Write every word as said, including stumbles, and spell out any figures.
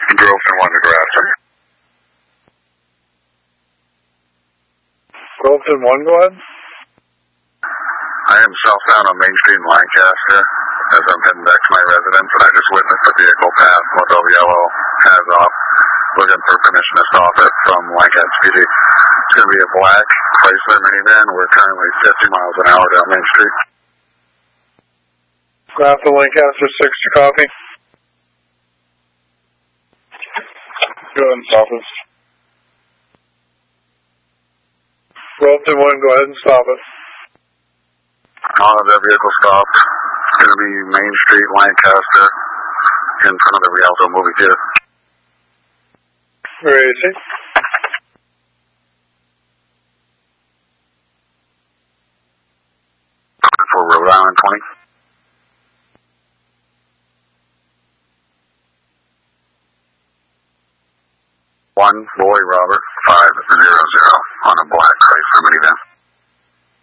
Grove one to Grafton. Groveton one, go ahead. I am southbound on Main Street in Lancaster as I'm heading back to my residence, and I just witnessed a vehicle pass Model Yellow has off, looking for permission to stop it from Lancaster P D. It's going to be a black Chrysler minivan. We're currently fifty miles an hour down Main Street. Grafton, Lancaster six to copy. Go ahead and stop us. Groveton one, go ahead and stop us. I'll have that vehicle stopped. It's going to be Main Street, Lancaster, in front of the Rialto movie theater. Where is he? For Rhode Island twenty. One, Boy Robert, five zero zero on a black Chrysler minivan.